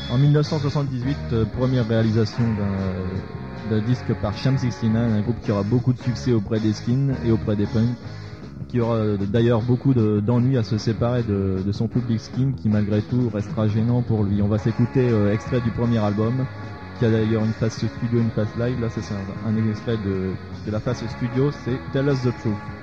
En 1978, première réalisation d'un disque par Sham 69, un groupe qui aura beaucoup de succès auprès des skins et auprès des punks, qui aura d'ailleurs beaucoup d'ennuis à se séparer de son public skin, qui malgré tout restera gênant pour lui. On va s'écouter extrait du premier album, qui a d'ailleurs une face studio, une face live. Là c'est un extrait de la face studio, c'est Tell Us the Truth.